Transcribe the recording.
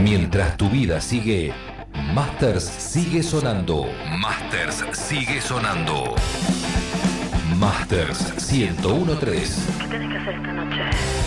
Mientras tu vida sigue, Masters sigue sonando. Masters sigue sonando. Masters 101.3. ¿Qué tenés que hacer esta noche?